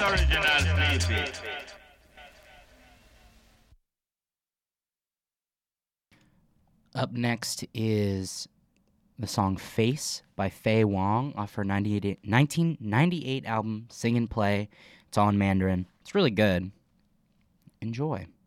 original snippet. Up next is the song Face by Faye Wong off her 1998 album Sing and Play. It's all in Mandarin. It's really good. Enjoy.